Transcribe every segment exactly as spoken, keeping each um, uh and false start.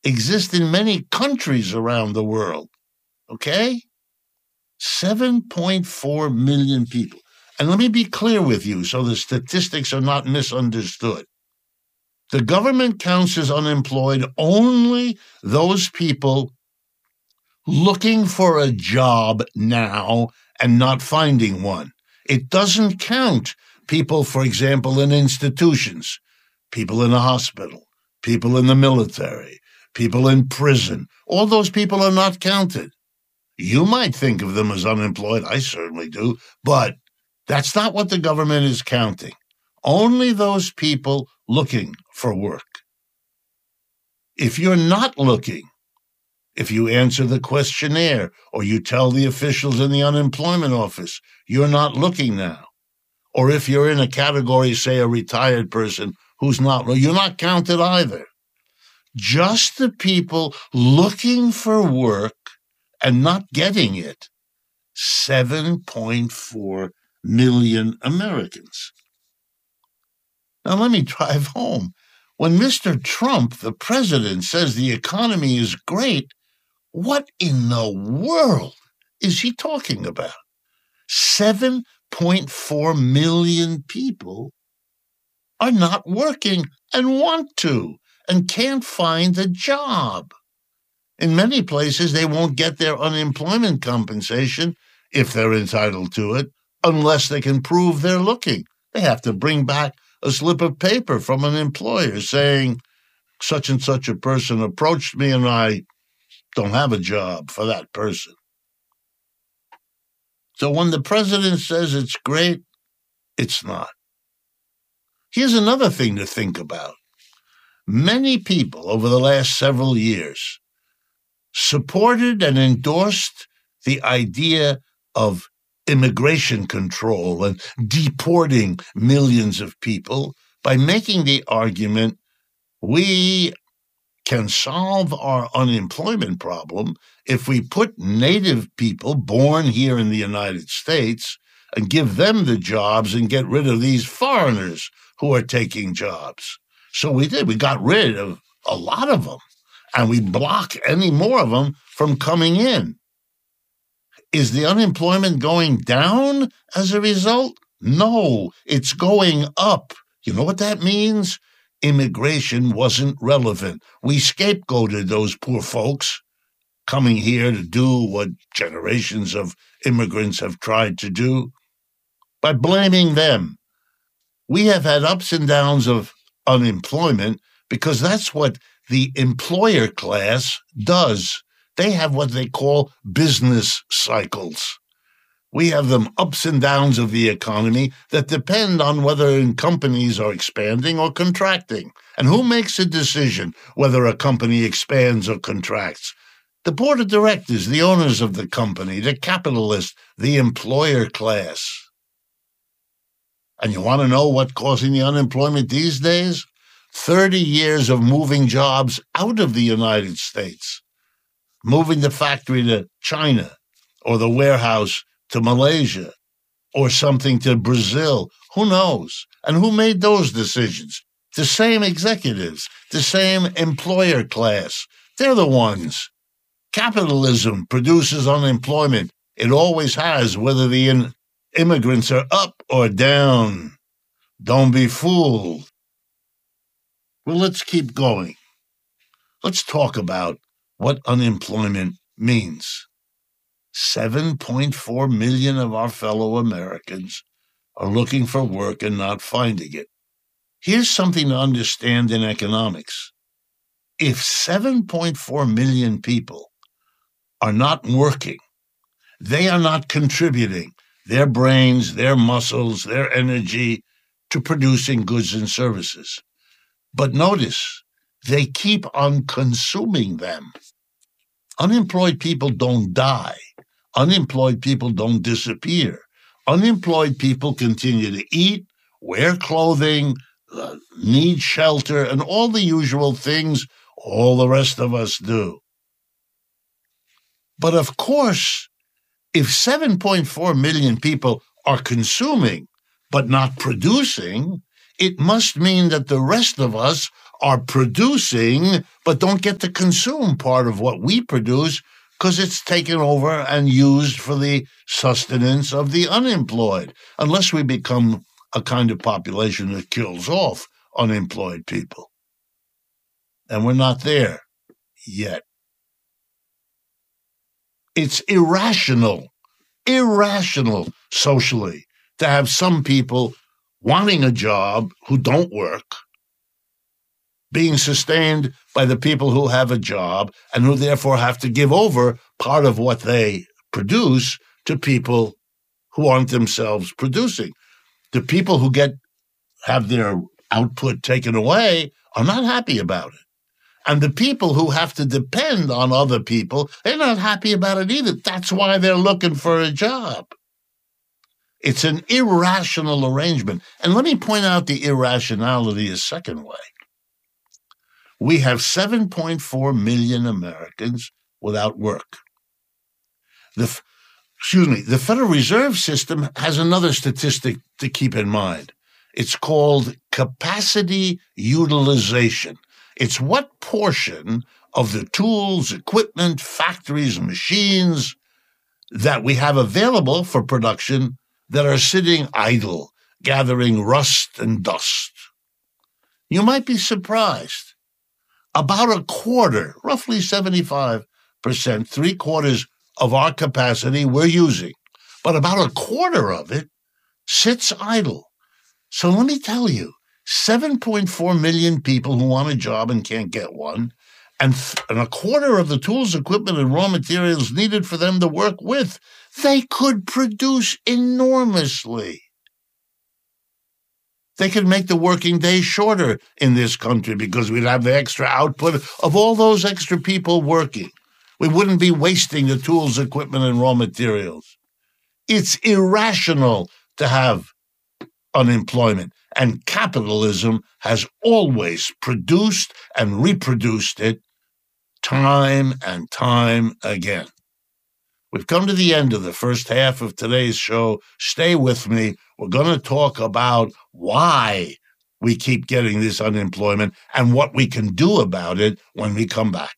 exist in many countries around the world. Okay? seven point four million people. And let me be clear with you so the statistics are not misunderstood. The government counts as unemployed only those people looking for a job now and not finding one. It doesn't count people, for example, in institutions, people in a hospital, people in the military, people in prison. All those people are not counted. You might think of them as unemployed. I certainly do. But that's not what the government is counting. Only those people looking for work. If you're not looking, if you answer the questionnaire or you tell the officials in the unemployment office you're not looking now, or if you're in a category, say a retired person who's not, well, you're not counted either. Just the people looking for work and not getting it, seven point four million Americans. Now, let me drive home. When Mister Trump, the president, says the economy is great, what in the world is he talking about? seven point four million people are not working and want to and can't find a job. In many places, they won't get their unemployment compensation, if they're entitled to it, unless they can prove they're looking. They have to bring back a slip of paper from an employer saying, such and such a person approached me and I don't have a job for that person. So when the president says it's great, it's not. Here's another thing to think about. Many people over the last several years supported and endorsed the idea of immigration control and deporting millions of people by making the argument we can solve our unemployment problem if we put native people born here in the United States and give them the jobs and get rid of these foreigners who are taking jobs. So we did. We got rid of a lot of them, and we block any more of them from coming in. Is the unemployment going down as a result? No, it's going up. You know what that means? Immigration wasn't relevant. We scapegoated those poor folks coming here to do what generations of immigrants have tried to do by blaming them. We have had ups and downs of unemployment because that's what the employer class does. They have what they call business cycles. We have them ups and downs of the economy that depend on whether companies are expanding or contracting. And who makes a decision whether a company expands or contracts? The board of directors, the owners of the company, the capitalists, the employer class. And you want to know what's causing the unemployment these days? thirty years of moving jobs out of the United States, moving the factory to China or the warehouse to Malaysia or something to Brazil. Who knows? And who made those decisions? The same executives, the same employer class. They're the ones. Capitalism produces unemployment. It always has, whether the in- immigrants are up or down. Don't be fooled. Well, let's keep going. Let's talk about what unemployment means. seven point four million of our fellow Americans are looking for work and not finding it. Here's something to understand in economics. If seven point four million people are not working, they are not contributing their brains, their muscles, their energy to producing goods and services. But notice, they keep on consuming them. Unemployed people don't die. Unemployed people don't disappear. Unemployed people continue to eat, wear clothing, uh, need shelter, and all the usual things all the rest of us do. But of course, if seven point four million people are consuming but not producing, it must mean that the rest of us are producing but don't get to consume part of what we produce because it's taken over and used for the sustenance of the unemployed, unless we become a kind of population that kills off unemployed people. And we're not there yet. It's irrational, irrational socially to have some people wanting a job who don't work, being sustained by the people who have a job and who therefore have to give over part of what they produce to people who aren't themselves producing. The people who get have their output taken away are not happy about it. And the people who have to depend on other people, they're not happy about it either. That's why they're looking for a job. It's an irrational arrangement. And let me point out the irrationality a second way. We have seven point four million Americans without work. The, excuse me, the Federal Reserve System has another statistic to keep in mind. It's called capacity utilization. It's what portion of the tools, equipment, factories, machines that we have available for production that are sitting idle, gathering rust and dust. You might be surprised. About a quarter, roughly seventy-five percent, three quarters of our capacity we're using, but about a quarter of it sits idle. So let me tell you, seven point four million people who want a job and can't get one, and, th- and a quarter of the tools, equipment, and raw materials needed for them to work with, they could produce enormously. They could make the working day shorter in this country because we'd have the extra output of all those extra people working. We wouldn't be wasting the tools, equipment, and raw materials. It's irrational to have unemployment, and capitalism has always produced and reproduced it time and time again. We've come to the end of the first half of today's show. Stay with me. We're going to talk about why we keep getting this unemployment and what we can do about it when we come back.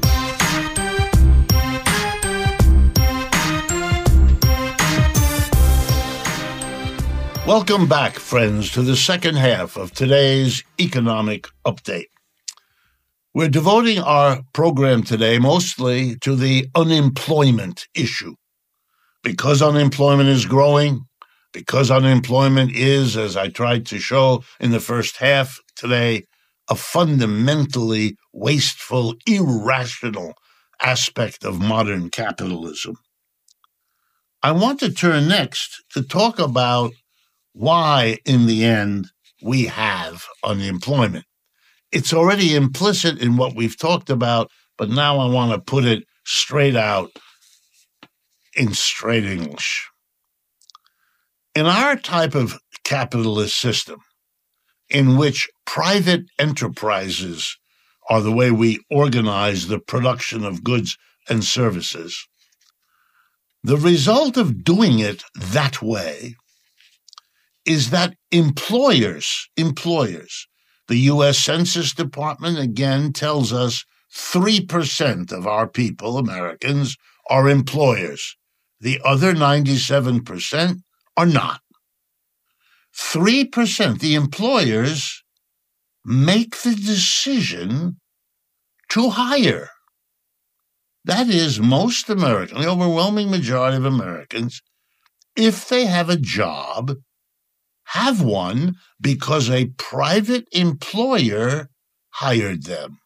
Welcome back, friends, to the second half of today's economic update. We're devoting our program today mostly to the unemployment issue. Because unemployment is growing, because unemployment is, as I tried to show in the first half today, a fundamentally wasteful, irrational aspect of modern capitalism. I want to turn next to talk about why, in the end, we have unemployment. It's already implicit in what we've talked about, but now I want to put it straight out in straight English. In our type of capitalist system, in which private enterprises are the way we organize the production of goods and services, the result of doing it that way is that employers, employers, the U S Census Department again tells us three percent of our people, Americans, are employers. The other ninety-seven percent are not. three percent, the employers make the decision to hire. That is, most Americans, the overwhelming majority of Americans, if they have a job, have one because a private employer hired them.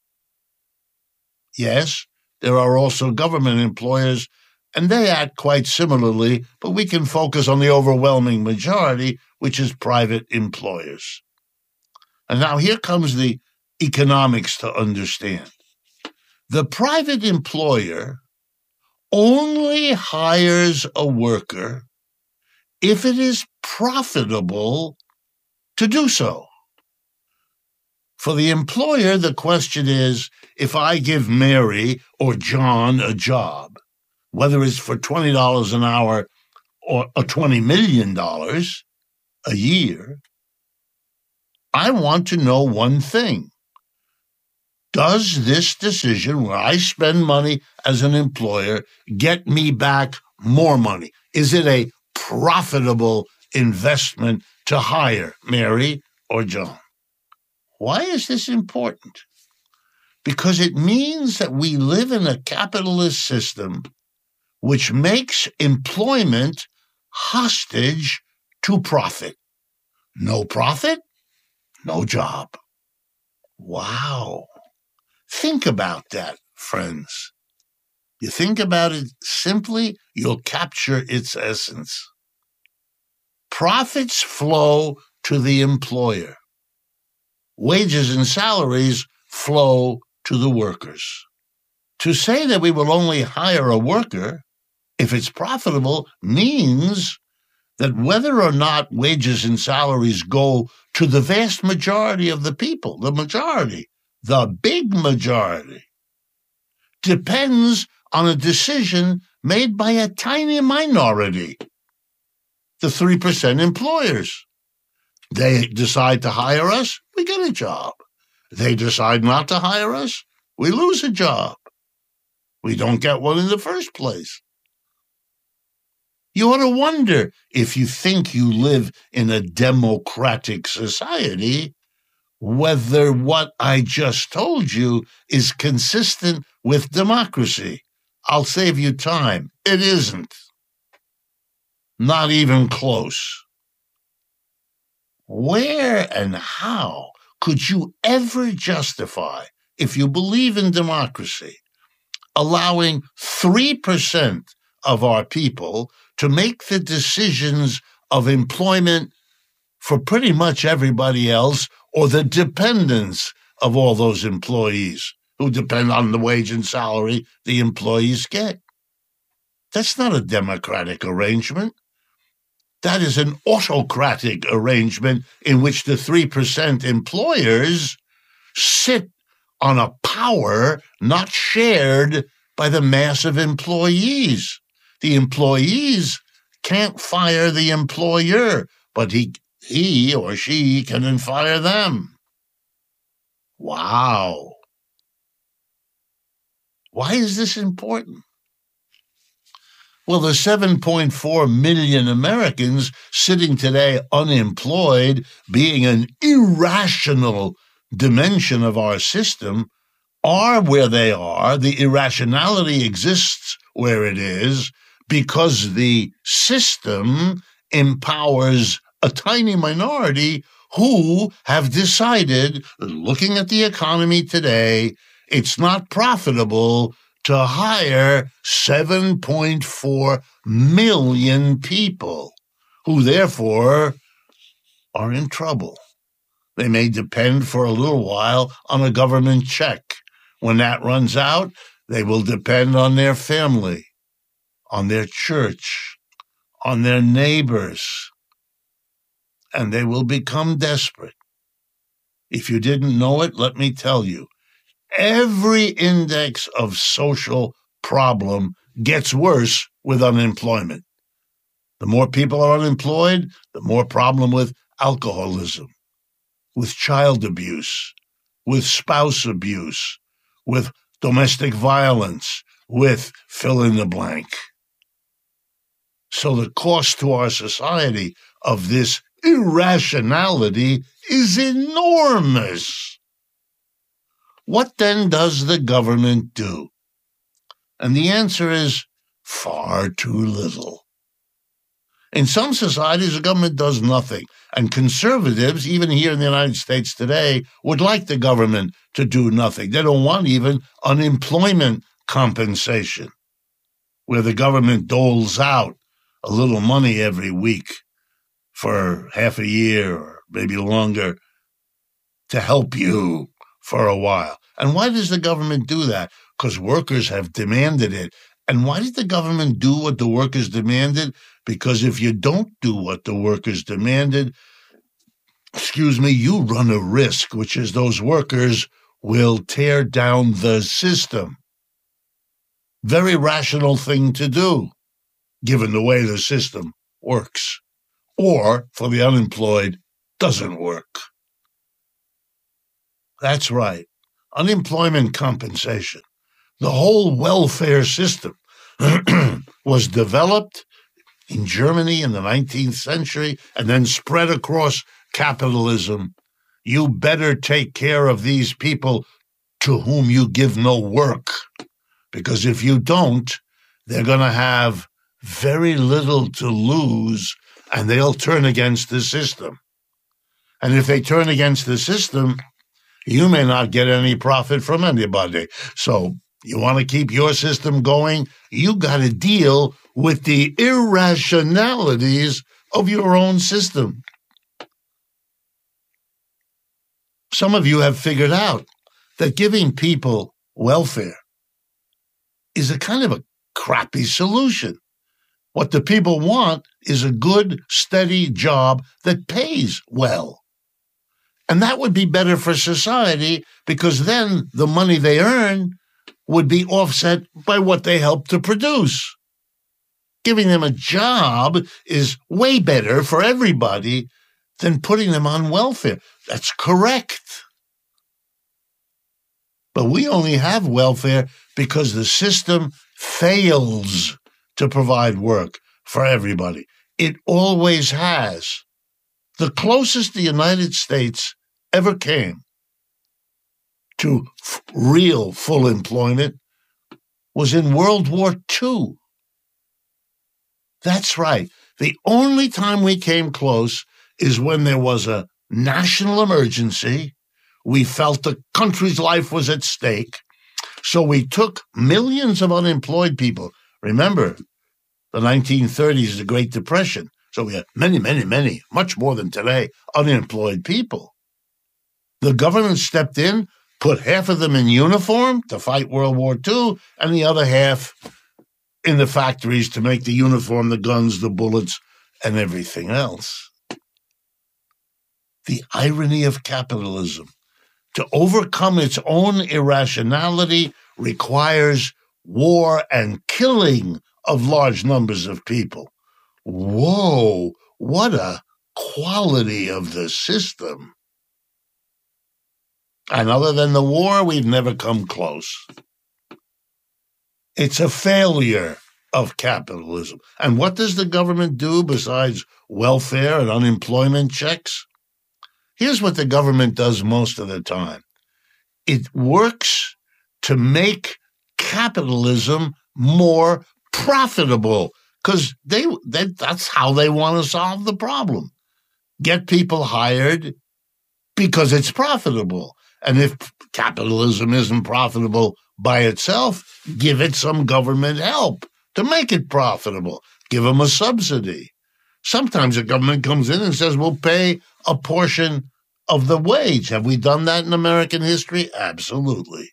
Yes, there are also government employers, and they act quite similarly, but we can focus on the overwhelming majority, which is private employers. And now here comes the economics to understand. The private employer only hires a worker if it is profitable to do so. For the employer, the question is, if I give Mary or John a job, whether it's for twenty dollars an hour or twenty million dollars a year, I want to know one thing. Does this decision where I spend money as an employer get me back more money? Is it a profitable investment to hire Mary or John? Why is this important? Because it means that we live in a capitalist system which makes employment hostage to profit. No profit, no job. Wow. Think about that, friends. You think about it simply, you'll capture its essence. Profits flow to the employer. Wages and salaries flow to the workers. To say that we will only hire a worker if it's profitable means that whether or not wages and salaries go to the vast majority of the people, the majority, the big majority, depends on a decision made by a tiny minority, the three percent employers. They decide to hire us, we get a job. They decide not to hire us, we lose a job. We don't get one in the first place. You ought to wonder, if you think you live in a democratic society, whether what I just told you is consistent with democracy. I'll save you time. It isn't. Not even close. Where and how could you ever justify, if you believe in democracy, allowing three percent of our people to make the decisions of employment for pretty much everybody else, or the dependents of all those employees who depend on the wage and salary the employees get? That's not a democratic arrangement. That is an autocratic arrangement in which the three percent employers sit on a power not shared by the mass of employees. The employees can't fire the employer, but he, he or she can fire them. Wow. Why is this important? Well, the seven point four million Americans sitting today unemployed, being an irrational dimension of our system, are where they are. The irrationality exists where it is because the system empowers a tiny minority who have decided, looking at the economy today, it's not profitable to hire seven point four million people, who therefore are in trouble. They may depend for a little while on a government check. When that runs out, they will depend on their family, on their church, on their neighbors, and they will become desperate. If you didn't know it, let me tell you, every index of social problem gets worse with unemployment. The more people are unemployed, the more problem with alcoholism, with child abuse, with spouse abuse, with domestic violence, with fill in the blank. So the cost to our society of this irrationality is enormous. What then does the government do? And the answer is far too little. In some societies, the government does nothing. And conservatives, even here in the United States today, would like the government to do nothing. They don't want even unemployment compensation, where the government doles out a little money every week for half a year or maybe longer to help you for a while. And why does the government do that? Because workers have demanded it. And why did the government do what the workers demanded? Because if you don't do what the workers demanded, excuse me, you run a risk, which is those workers will tear down the system. Very rational thing to do, given the way the system works. Or, for the unemployed, doesn't work. That's right. unemployment compensation, the whole welfare system was developed in Germany in the nineteenth century and then spread across capitalism. You better take care of these people to whom you give no work, because if you don't, they're going to have very little to lose and they'll turn against the system. And if they turn against the system, you may not get any profit from anybody. So you want to keep your system going, you got to deal with the irrationalities of your own system. Some of you have figured out that giving people welfare is a kind of a crappy solution. What the people want is a good, steady job that pays well. And that would be better for society, because then the money they earn would be offset by what they help to produce. Giving them a job is way better for everybody than putting them on welfare. That's correct. But we only have welfare because the system fails to provide work for everybody. It always has. The closest the United States ever came to f- real full employment was in World War Two. That's right. The only time we came close is when there was a national emergency. We felt the country's life was at stake. So we took millions of unemployed people. Remember, the nineteen thirties, the Great Depression. So we had many, many, many, much more than today, unemployed people. The government stepped in, put half of them in uniform to fight World War Two, and the other half in the factories to make the uniform, the guns, the bullets, and everything else. The irony of capitalism. To overcome its own irrationality requires war and killing of large numbers of people. Whoa, what a quality of the system. And other than the war, we've never come close. It's a failure of capitalism. And what does the government do besides welfare and unemployment checks? Here's what the government does most of the time. It works to make capitalism more profitable, because they, they that's how they want to solve the problem. Get people hired because it's profitable. And if capitalism isn't profitable by itself, give it some government help to make it profitable. Give them a subsidy. Sometimes the government comes in and says, we'll pay a portion of the wage. Have we done that in American history? Absolutely.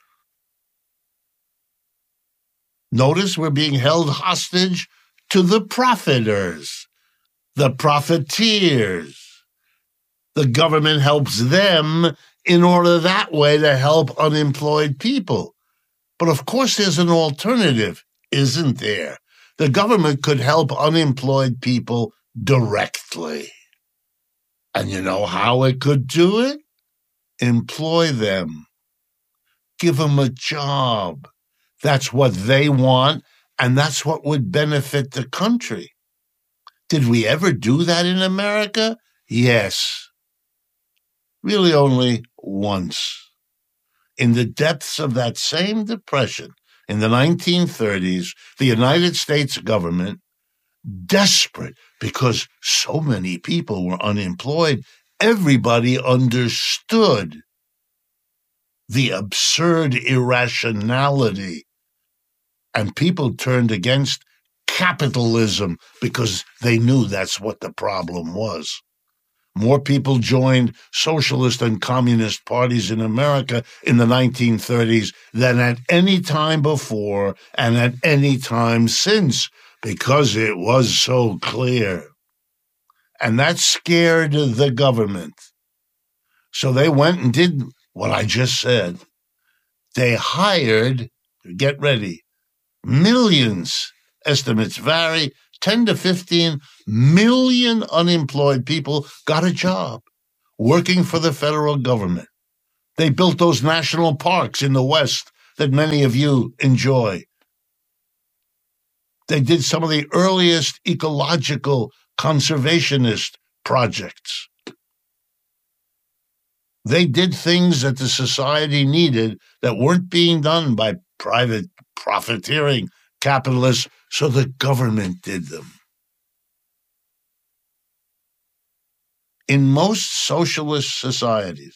Notice we're being held hostage to the profiteers, the profiteers. The government helps them in order that way to help unemployed people. But of course there's an alternative, isn't there? The government could help unemployed people directly. And you know how it could do it? Employ them. Give them a job. That's what they want, and that's what would benefit the country. Did we ever do that in America? Yes. Really only once. In the depths of that same depression, in the nineteen thirties, the United States government, desperate because so many people were unemployed, everybody understood the absurd irrationality, and people turned against capitalism because they knew that's what the problem was. More people joined socialist and communist parties in America in the nineteen thirties than at any time before and at any time since, because it was so clear. And that scared the government. So they went and did what I just said. They hired, get ready, millions, estimates vary, ten to fifteen million unemployed people got a job working for the federal government. They built those national parks in the West that many of you enjoy. They did some of the earliest ecological conservationist projects. They did things that the society needed that weren't being done by private profiteering capitalists, so the government did them. In most socialist societies,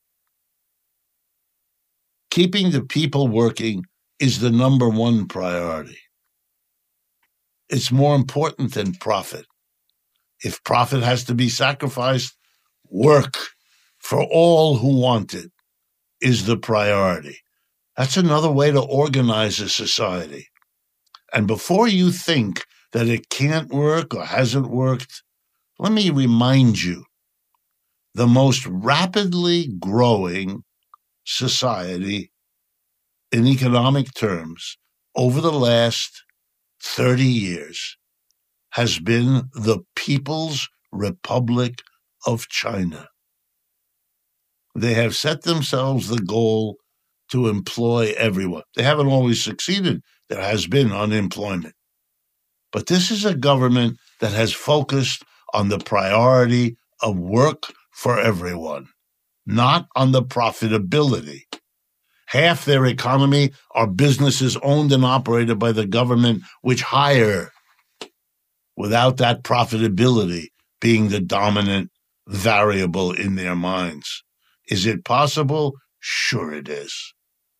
keeping the people working is the number one priority. It's more important than profit. If profit has to be sacrificed, work for all who want it is the priority. That's another way to organize a society. And before you think that it can't work or hasn't worked, let me remind you, the most rapidly growing society in economic terms over the last thirty years has been the People's Republic of China. They have set themselves the goal to employ everyone. They haven't always succeeded. There has been unemployment. But this is a government that has focused on the priority of work for everyone, not on the profitability. Half their economy are businesses owned and operated by the government, which hire without that profitability being the dominant variable in their minds. Is it possible? Sure it is.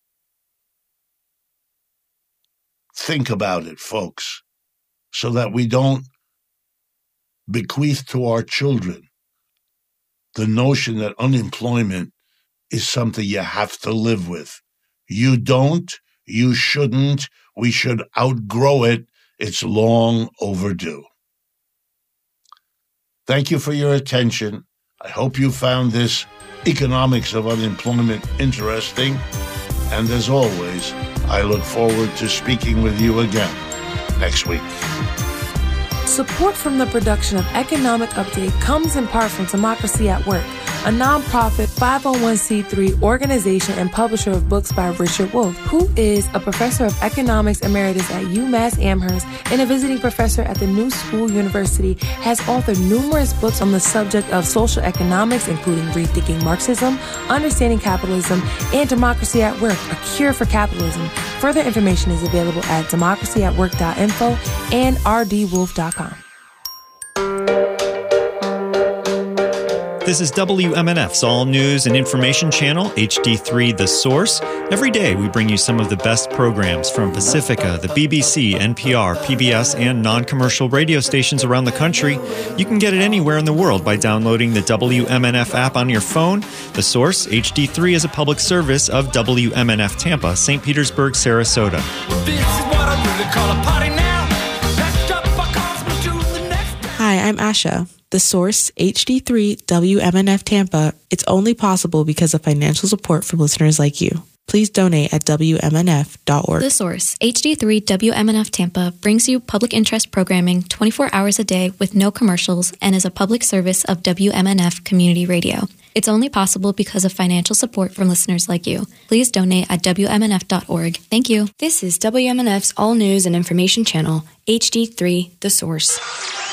Think about it, folks, so that we don't bequeath to our children the notion that unemployment is something you have to live with. You don't, you shouldn't, we should outgrow it. It's long overdue. Thank you for your attention. I hope you found this economics of unemployment interesting. And as always, I look forward to speaking with you again next week. Support from the production of Economic Update comes in part from Democracy at Work, a nonprofit five oh one c three organization and publisher of books by Richard Wolff, who is a professor of economics emeritus at UMass Amherst and a visiting professor at the New School University, has authored numerous books on the subject of social economics, including Rethinking Marxism, Understanding Capitalism, and Democracy at Work, A Cure for Capitalism. Further information is available at democracy at work dot info and r d wolf dot com. This is W M N F's All News and Information Channel, H D three The Source. Every day we bring you some of the best programs from Pacifica, the B B C, N P R, P B S, and non-commercial radio stations around the country. You can get it anywhere in the world by downloading the W M N F app on your phone. The Source, H D three, is a public service of W M N F Tampa, Saint Petersburg, Sarasota. This is what I really call a party now. Packed up my cars, we'll do the next. Hi, I'm Asha. The Source, H D three, W M N F Tampa. It's only possible because of financial support from listeners like you. Please donate at W M N F dot org. The Source, H D three W M N F Tampa, brings you public interest programming twenty-four hours a day with no commercials and is a public service of W M N F Community Radio. It's only possible because of financial support from listeners like you. Please donate at W M N F dot org. Thank you. This is W M N F's All News and Information Channel, H D three, The Source.